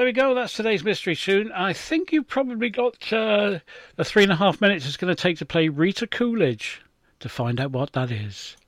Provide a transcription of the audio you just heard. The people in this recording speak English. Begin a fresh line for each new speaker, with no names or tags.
There we go. That's today's mystery tune. I think you've probably got the 3.5 minutes it's going to take to play Rita Coolidge to find out what that is.